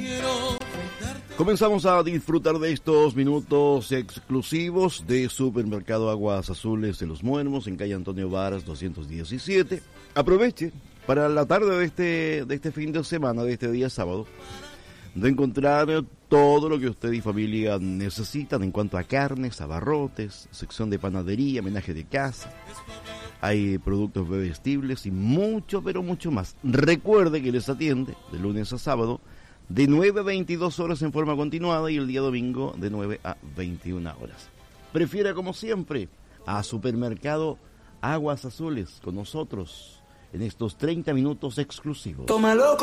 Comenzamos a disfrutar de estos minutos exclusivos de Supermercado Aguas Azules de Los Muermos en calle Antonio Varas 217. Aproveche para la tarde de este fin de semana, de este día sábado, de encontrar todo lo que usted y familia necesitan en cuanto a carnes, abarrotes, sección de panadería, menaje de casa. Hay productos bebestibles y mucho, pero mucho más. Recuerde que les atiende de lunes a sábado de 9 a 22 horas en forma continuada y el día domingo de 9 a 21 horas. Prefiera, como siempre, a Supermercado Aguas Azules con nosotros en estos 30 minutos exclusivos. Tómalo